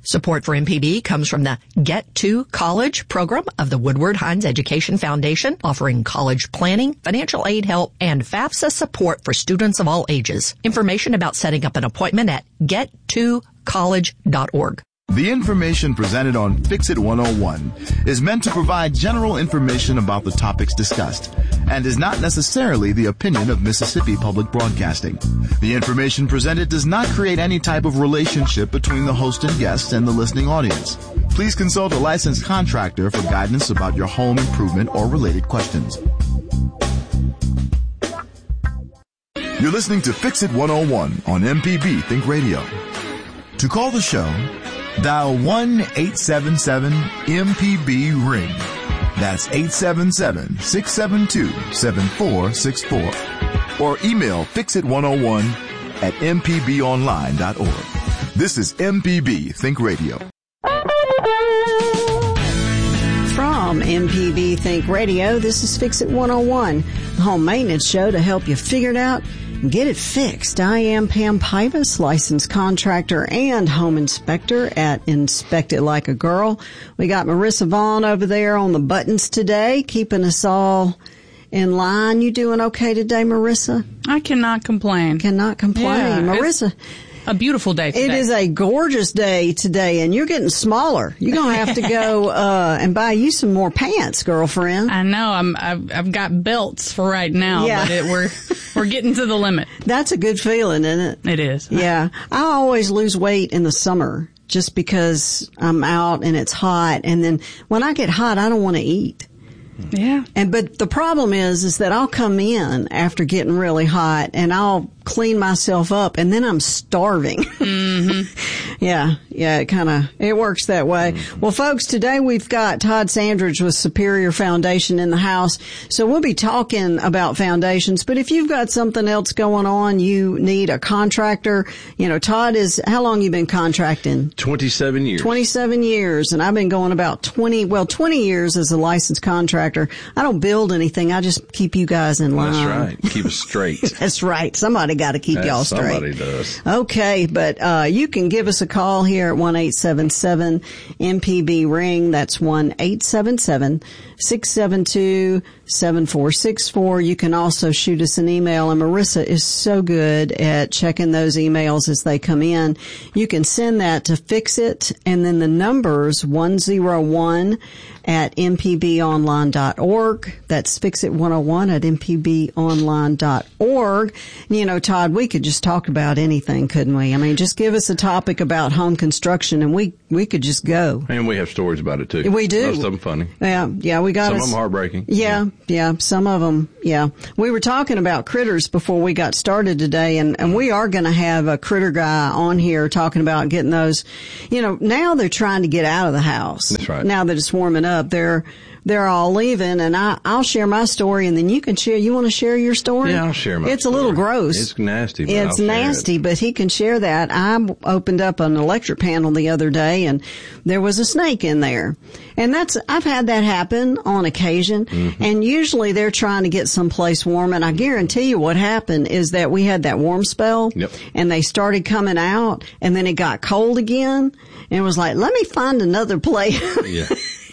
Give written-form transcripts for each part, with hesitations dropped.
Support for MPB comes from the Get to College program of the Woodward Hines Education Foundation, offering college planning, financial aid help, and FAFSA support for students of all ages. Information about setting up an appointment at gettocollege.org. The information presented on Fix It 101 is meant to provide general information about the topics discussed and is not necessarily the opinion of Mississippi Public Broadcasting. The information presented does not create any type of relationship between the host and guests and the listening audience. Please consult a licensed contractor for guidance about your home improvement or related questions. You're listening to Fix It 101 on MPB Think Radio. To call the show, dial 1-877-MPB-RING. That's 877-672-7464. Or email fixit101@mpbonline.org. This is MPB Think Radio. From MPB Think Radio, this is Fix It 101, the home maintenance show to help you figure it out and get it fixed. I am Pam Pybus, licensed contractor and home inspector at Inspect It Like a Girl. We got Marissa Vaughn over there on the buttons today, keeping us all in line. You doing okay today, Marissa? I cannot complain. Cannot complain. Yeah, Marissa. A beautiful day today. It is a gorgeous day today, and you're getting smaller. You're going to have to go and buy you some more pants, girlfriend. I know. I've got belts for right now, yeah. But we're getting to the limit. That's a good feeling, isn't it? It is. Yeah. I always lose weight in the summer just because I'm out and it's hot, and then when I get hot, I don't want to eat. Yeah. But the problem is that I'll come in after getting really hot and I'll clean myself up and then I'm starving. Mm-hmm. Yeah, it works that way. Well, folks, today we've got Todd Sandridge with Superior Foundation in the house. So we'll be talking about foundations, but if you've got something else going on, you need a contractor. You know, Todd how long you been contracting? 27 years. 27 years. And I've been going about 20 years as a licensed contractor. I don't build anything. I just keep you guys in line. That's right. Keep us straight. That's right. Somebody got to keep y'all straight. Somebody does. Okay, but you can give us a call here at 1-877-MPB-RING. That's 1-877-672-7464. You can also shoot us an email, and Marissa is so good at checking those emails as they come in. You can send that to Fixit and then the numbers 101@mpbonline.org. That's Fixit101@mpbonline.org. You know, Todd, we could just talk about anything, couldn't we? I mean, just give us a topic about home construction and we could just go. And we have stories about it too. We do. Most of them funny. Yeah, we got some of them heartbreaking. Yeah, some of them, yeah. We were talking about critters before we got started today, and we are going to have a critter guy on here talking about getting those. You know, now they're trying to get out of the house. That's right. Now that it's warming up, they're all leaving, and I'll share my story, and then you can share. You want to share your story? Yeah, I'll share my It's story. a little gross. It's nasty. But It's nasty, but he can share that. I opened up an electric panel the other day, and there was a snake in there. And I've had that happen on occasion, and usually they're trying to get someplace warm, and I guarantee you what happened is that we had that warm spell, and they started coming out, and then it got cold again, and it was like, let me find another place. Yeah.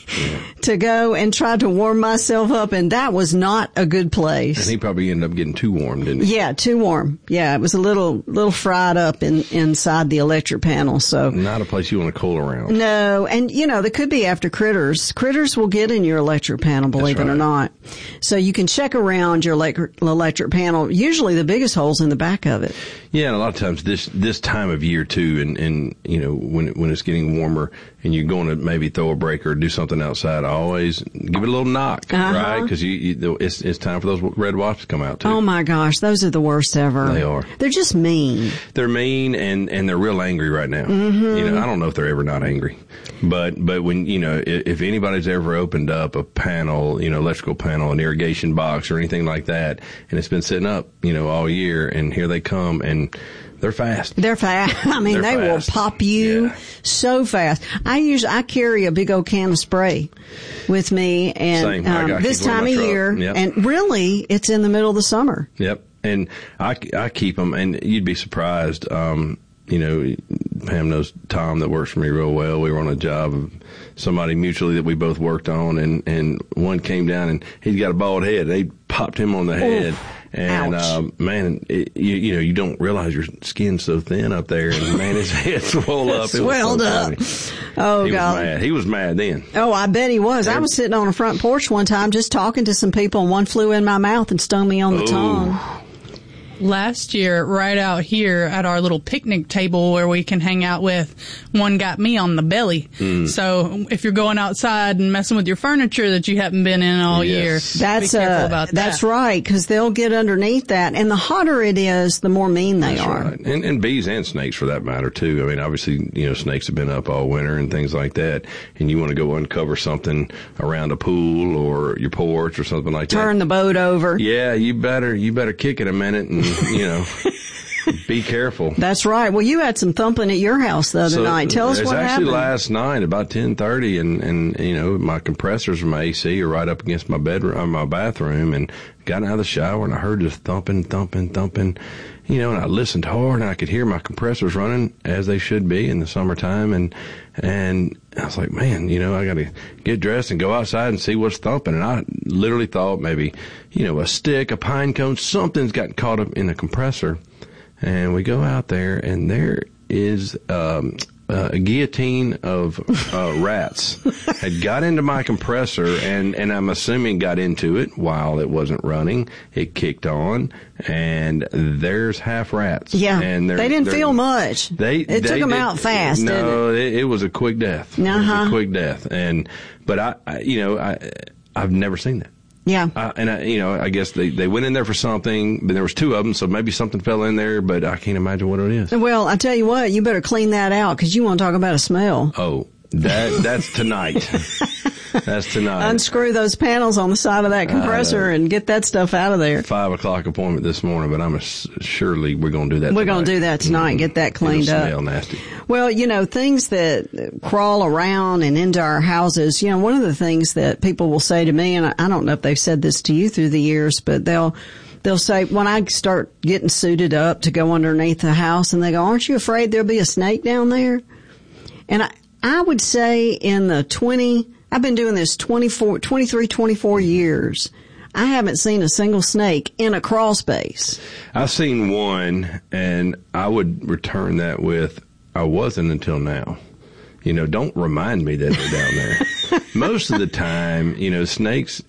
To go and try to warm myself up, and that was not a good place. And he probably ended up getting too warm, didn't he? Yeah, too warm. Yeah, it was a little fried up inside the electric panel. So not a place you want to cool around. No, and you know, they could be after critters. Critters will get in your electric panel, believe it or not. So you can check around your electric panel. Usually the biggest hole's in the back of it. Yeah, and a lot of times this time of year too, and you know, when it's getting warmer and you're going to maybe throw a break or do something outside, I always give it a little knock, right? Because it's time for those red wasps to come out too. Oh my gosh, those are the worst ever. They are. They're just mean. They're mean and they're real angry right now. You know, I don't know if they're ever not angry, but when you know, if anybody's ever opened up a panel, you know, electrical panel, an irrigation box, or anything like that, and it's been sitting up, you know, all year, and here they come and they're fast. They're fast. I mean, they will pop you so fast. I carry a big old can of spray with me, and this time of year, and really, it's in the middle of the summer. Yep, and I keep them, and you'd be surprised. You know, Pam knows Tom that works for me real well. We were on a job of somebody mutually that we both worked on, and one came down and he's got a bald head. They popped him on the head. And, man, you don't realize your skin's so thin up there. And, man, his head swelled up. Swelled up. Oh, he God. was mad. He was mad then. Oh, I bet he was. I was sitting on a front porch one time just talking to some people, and one flew in my mouth and stung me on the tongue. Last year, right out here at our little picnic table where we can hang out with, one got me on the belly. So if you're going outside and messing with your furniture that you haven't been in all year, be careful about that. That's right, because they'll get underneath that. And the hotter it is, the more mean they are. Right. And bees and snakes for that matter, too. I mean, obviously, snakes have been up all winter and things like that. And you want to go uncover something around a pool or your porch or something like that. Turn the boat over. Yeah, you better kick it a minute and be careful. That's right. Well, you had some thumping at your house the other night. Tell us what happened. It's actually last night about 10:30, and my compressors from my AC are right up against my bedroom, or my bathroom, and got out of the shower and I heard just thumping, and I listened hard and I could hear my compressors running as they should be in the summertime, and I was like, man, I got to get dressed and go outside and see what's thumping. And I literally thought maybe, a stick, a pine cone, something's gotten caught up in a compressor. And we go out there, and there is a guillotine of rats had got into my compressor, and I'm assuming got into it while it wasn't running. It kicked on, and there's half rats. Yeah, and they didn't feel much. It took them out fast. No, didn't it? It was a quick death. It was a quick death, but I've never seen that. Yeah. I guess they went in there for something, but there was two of them, so maybe something fell in there, but I can't imagine what it is. Well, I tell you what, you better clean that out, because you want to talk about a smell. Oh, that's tonight. That's tonight. Unscrew those panels on the side of that compressor and get that stuff out of there. 5:00 appointment this morning, but surely we're going to do that We're going to do that tonight, get that cleaned up. It'll smell nasty. Well, things that crawl around and into our houses, one of the things that people will say to me, and I don't know if they've said this to you through the years, but they'll say, when I start getting suited up to go underneath the house, and they go, aren't you afraid there'll be a snake down there? And I would say I've been doing this 24 years. I haven't seen a single snake in a crawl space. I've seen one, and I would return that with, I wasn't until now. Don't remind me that they're down there. Most of the time, snakes,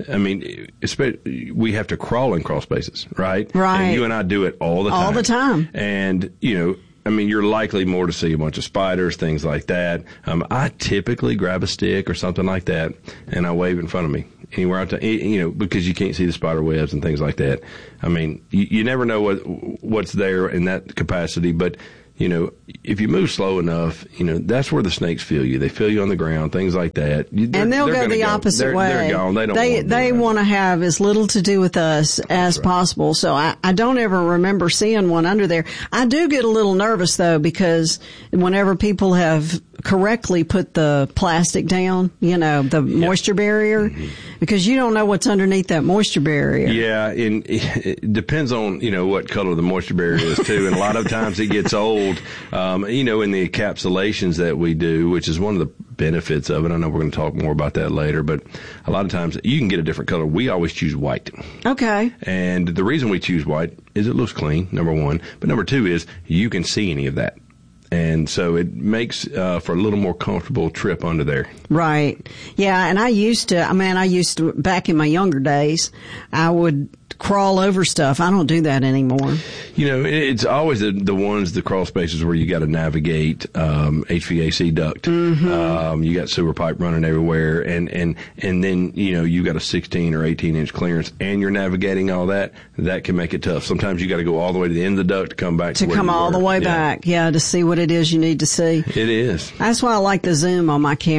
we have to crawl in crawl spaces, right? Right. And you and I do it all the time. All the time. And, you're likely more to see a bunch of spiders, things like that. I typically grab a stick or something like that, and I wave in front of me. Anywhere out because you can't see the spider webs and things like that. You never know what's there in that capacity, but if you move slow enough, that's where the snakes feel you. They feel you on the ground, things like that. And they'll go the opposite way. They're gone. They want to have as little to do with us as possible. So I don't ever remember seeing one under there. I do get a little nervous, though, because whenever people have correctly put the plastic down, the moisture barrier, because you don't know what's underneath that moisture barrier. Yeah, and it depends on, what color the moisture barrier is, too. And a lot of times it gets old, in the encapsulations that we do, which is one of the benefits of it. I know we're going to talk more about that later, but a lot of times you can get a different color. We always choose white. Okay. And the reason we choose white is it looks clean, number one. But number two is you can see any of that. And so it makes for a little more comfortable trip under there. Right. Yeah, and I used to, back in my younger days, I would crawl over stuff. I don't do that anymore. It's always the crawl spaces where you got to navigate HVAC duct. Mm-hmm. You got sewer pipe running everywhere, and then you got a 16 or 18 inch clearance, and you're navigating all that. That can make it tough. Sometimes you got to go all the way to the end of the duct to come back. To come all the way back, to see what it is you need to see. It is. That's why I like the zoom on my camera.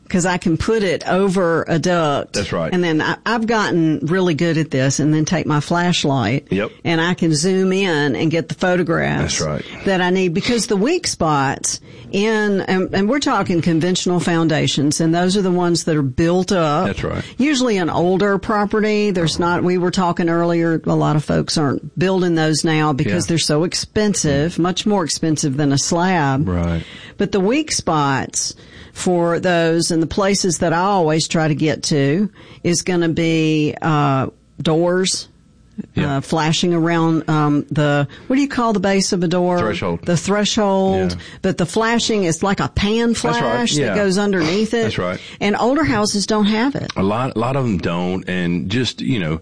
because I can put it over a duct. That's right. And then I've gotten really good at this, and then take my flashlight. Yep. And I can zoom in and get the photographs. That's right. That I need, because the weak spots and we're talking conventional foundations, and those are the ones that are built up. That's right. Usually an older property. There's not, we were talking earlier, a lot of folks aren't building those now because they're so expensive, much more expensive than a slab. Right. But the weak spots for those, and the places that I always try to get to, is going to be doors, flashing around the, what do you call the base of a door? Threshold. The threshold. Yeah. But the flashing is like a pan flash that goes underneath it. That's right. And older houses don't have it. A lot of them don't, and just,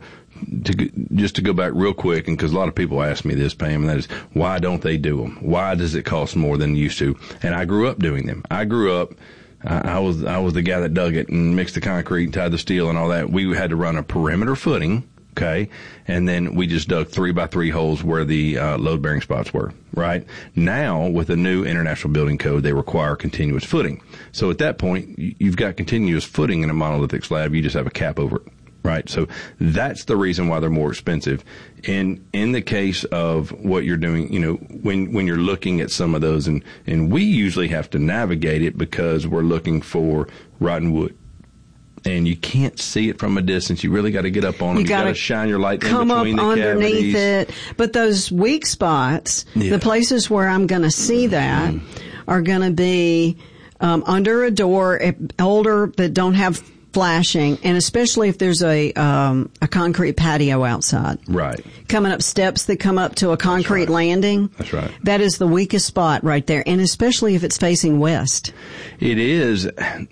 to go back real quick, and because a lot of people ask me this, Pam, and that is, why don't they do them? Why does it cost more than it used to? And I grew up doing them. I was the guy that dug it and mixed the concrete and tied the steel and all that. We had to run a perimeter footing, okay, and then we just dug 3x3 holes where the load-bearing spots were, right? Now, with the new International Building Code, they require continuous footing. So at that point, you've got continuous footing in a monolithic slab. You just have a cap over it. Right. So that's the reason why they're more expensive. And in the case of what you're doing, when you're looking at some of those, and we usually have to navigate it because we're looking for rotten wood. And you can't see it from a distance. You really got to get up on them. You got to shine your light in between the cavities. Come up underneath it. But those weak spots, the places where I'm going to see that are going to be under a door, older, that don't have flashing, and especially if there's a concrete patio outside. Right. Coming up steps that come up to a concrete landing. That's right. That is the weakest spot right there, and especially if it's facing west. It is.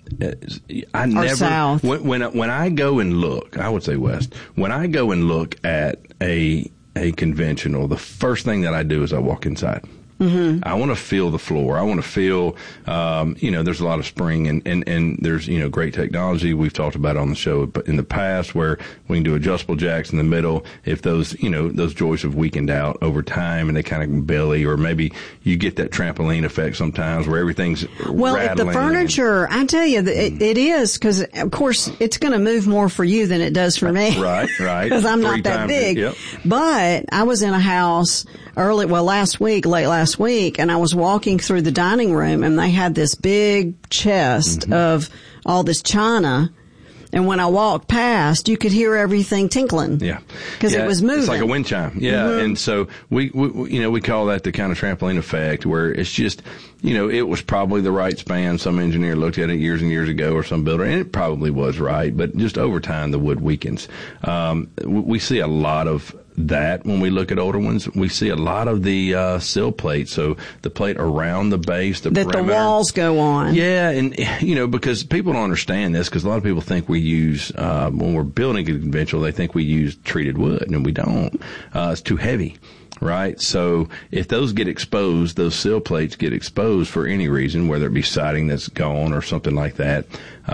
Or south. When I go and look, I would say west. When I go and look at a conventional, the first thing that I do is I walk inside. Mm-hmm. I want to feel the floor. I want to feel, there's a lot of spring and there's, great technology. We've talked about it on the show in the past where we can do adjustable jacks in the middle. If those joists have weakened out over time and they kind of belly, or maybe you get that trampoline effect sometimes where everything's rattling. If the furniture, I tell you, it is, because of course it's going to move more for you than it does for me. Right. Because I'm not that big. Yep. But I was in a house late last week, and I was walking through the dining room, and they had this big chest of all this china. And when I walked past, you could hear everything tinkling. Yeah. Because it was moving. It's like a wind chime. Yeah. Mm-hmm. And so we call that the kind of trampoline effect, where it's just, it was probably the right span. Some engineer looked at it years and years ago, or some builder, and it probably was right. But just over time, the wood weakens. We see a lot of that when we look at older ones. We see a lot of the sill plate, so the plate around the base, the perimeter. The walls go on. Yeah, and because people don't understand this, because a lot of people think we use when we're building a conventional, they think we use treated wood, and we don't. It's too heavy. Right? So if those get exposed, those sill plates get exposed for any reason, whether it be siding that's gone or something like that,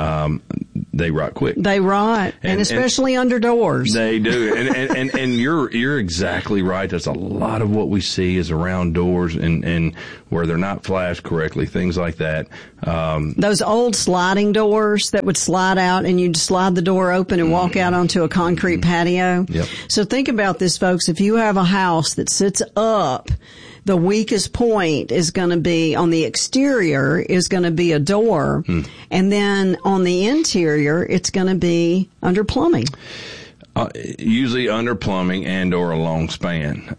they rot quick. They rot, and especially under doors. They do. And you're exactly right. That's a lot of what we see is around doors and where they're not flashed correctly, things like that. Those old sliding doors that would slide out, and you'd slide the door open and walk out onto a concrete patio. Yep. So think about this, folks. If you have a house that sits up, the weakest point is going to be on the exterior is going to be a door. And then on the interior, it's going to be under plumbing. Usually under plumbing and or a long span.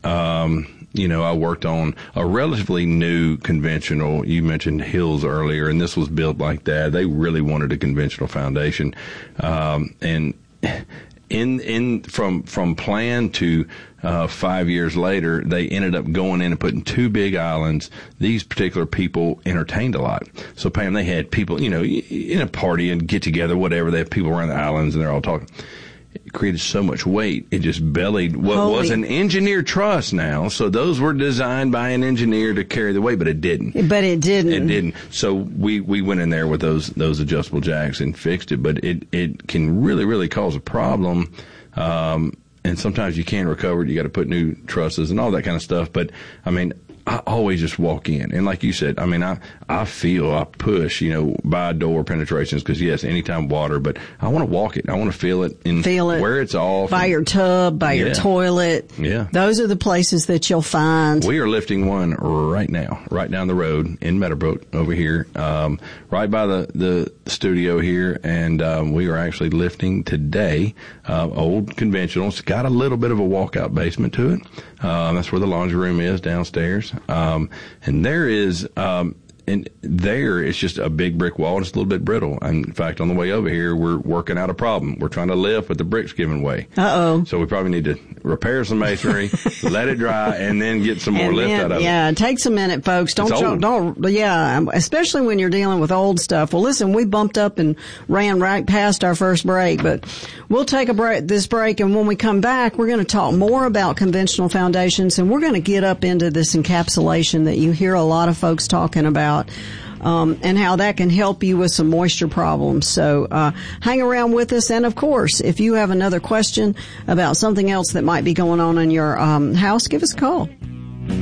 I worked on a relatively new conventional. You mentioned Hills earlier, and this was built like that. They really wanted a conventional foundation. And from plan to 5 years later, they ended up going in and putting two big islands. These particular people entertained a lot. So, Pam, they had people, in a party and get together, whatever. They have people around the islands, and they're all talking. It created so much weight, it just bellied what was an engineered truss now. So those were designed by an engineer to carry the weight, but it didn't. It didn't. So we went in there with those adjustable jacks and fixed it, but it can really, really cause a problem. And sometimes you can't recover it. You got to put new trusses and all that kind of stuff. But I mean, I always just walk in. And like you said, I mean, I push, by door penetrations because, yes, anytime water, but I want to walk it. I want to feel it where it's off. By your tub, by your toilet. Yeah. Those are the places that you'll find. We are lifting one right now, right down the road in Meadowbrook over here, right by the studio here. And we are actually lifting today, old conventional. It's got a little bit of a walkout basement to it. That's where the laundry room is downstairs. And there is, it's just a big brick wall and it's a little bit brittle. And in fact, on the way over here, we're working out a problem. We're trying to lift, but the brick's giving way. Uh-oh. So we probably need to repair some masonry, let it dry, and then get some more lift out of it. Yeah, it takes a minute, folks. Especially when you're dealing with old stuff. Well, listen, we bumped up and ran right past our first break, but we'll take this break, and when we come back, we're going to talk more about conventional foundations, and we're going to get up into this encapsulation that you hear a lot of folks talking about. And how that can help you with some moisture problems. So hang around with us. And, of course, if you have another question about something else that might be going on in your house, give us a call.